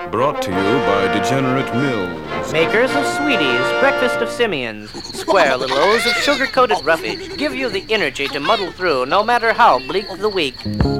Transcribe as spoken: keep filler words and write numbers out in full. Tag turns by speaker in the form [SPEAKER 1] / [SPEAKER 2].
[SPEAKER 1] Brought to you by Degenerate Mills.
[SPEAKER 2] Makers of Sweeties, Breakfast of Simians. Square little O's of sugar-coated roughage give you the energy to muddle through no matter how bleak the week.